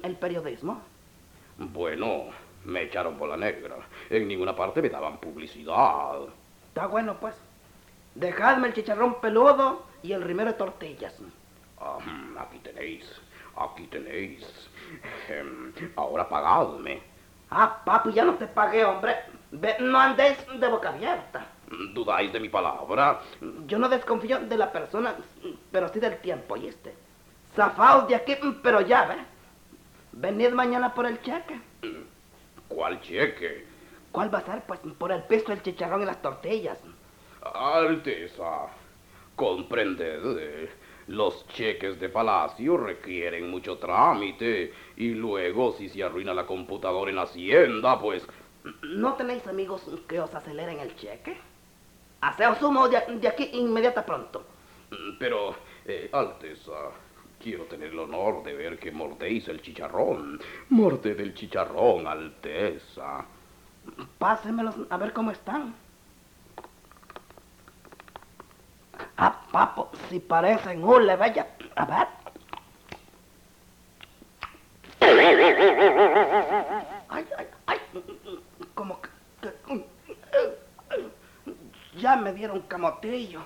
el periodismo? Bueno, me echaron por la negra. En ninguna parte me daban publicidad. Está bueno, pues. Dejadme el chicharrón peludo y el rimero de tortillas. Aquí tenéis, aquí tenéis. Ahora pagadme. Papi, ya no te pagué, hombre. No andéis de boca abierta. ¿Dudáis de mi palabra? Yo no desconfío de la persona, pero sí del tiempo, ¿oíste? Zafaos de aquí, pero ya, ¿ves? Venid mañana por el cheque. ¿Cuál cheque? ¿Cuál va a ser? Pues por el piso, el chicharrón y las tortillas. Alteza, comprended, los cheques de palacio requieren mucho trámite y luego si se arruina la computadora en Hacienda, pues... ¿No tenéis amigos que os aceleren el cheque? Haceos humo de aquí inmediata pronto. Pero, Alteza, quiero tener el honor de ver que mordéis el chicharrón. Morded el chicharrón, Alteza. Pásemelos a ver cómo están. Papo, si parecen hule, vaya. A ver. Ay, como que ya me dieron camotillo.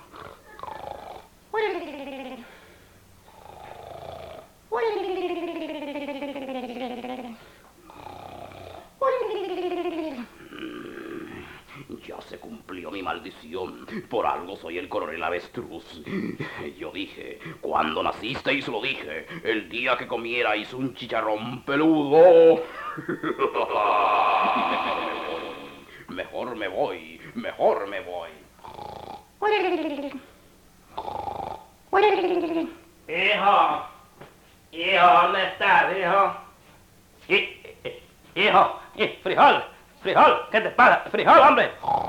Ya se cumplió mi maldición. Por algo soy el coronel Avestruz. Yo dije, cuando nacisteis lo dije, el día que comierais un chicharrón peludo. Mejor me voy. Hijo, ¿dónde estás, hijo? Hijo, frijol, ¿qué te pasa? Frijol, hombre.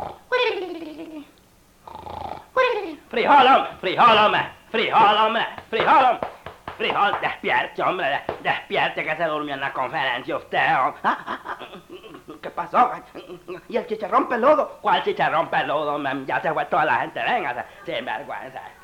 Frijol, despierte, hombre, despierte que se durmió en la conferencia usted. ¿Qué pasó? ¿Y el chicharrón peludo? ¿Cuál chicharrón peludo? Ya se fue toda la gente, véngase, sin vergüenza.